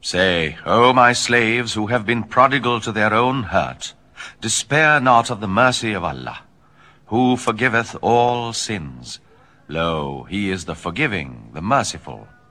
Say, O my slaves who have been prodigal to their own hurt, despair not of the mercy of Allah, who forgiveth all sins. Lo, he is the forgiving, the merciful.